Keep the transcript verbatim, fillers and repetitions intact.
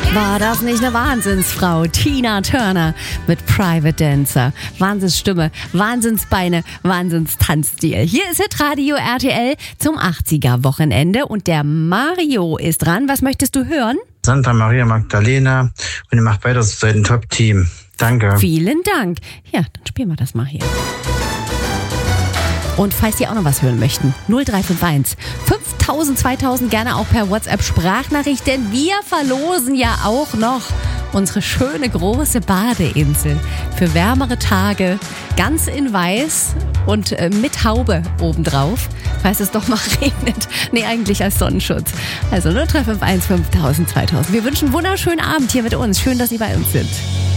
War das nicht eine Wahnsinnsfrau? Tina Turner mit Private Dancer. Wahnsinnsstimme, Wahnsinnsbeine, Wahnsinnstanzstil. Hier ist Hitradio R T L zum achtziger-Wochenende und der Mario ist dran. Was möchtest du hören? Santa Maria Magdalena und ihr macht weiter zu einem Top-Team. Danke. Vielen Dank. Ja, dann spielen wir das mal hier. Und falls Sie auch noch was hören möchten, null drei fünf eins fünftausend, zweitausend gerne auch per WhatsApp-Sprachnachricht, denn wir verlosen ja auch noch unsere schöne große Badeinsel für wärmere Tage, ganz in weiß und äh, mit Haube obendrauf, falls es doch mal regnet. Nee, eigentlich als Sonnenschutz. Also null drei fünf eins fünftausend, zweitausend. Wir wünschen einen wunderschönen Abend hier mit uns. Schön, dass Sie bei uns sind.